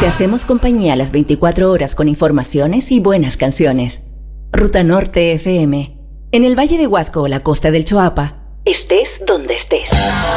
Te hacemos compañía las 24 horas con informaciones y buenas canciones. Ruta Norte FM. En el Valle de Huasco o la costa del Choapa, estés donde estés.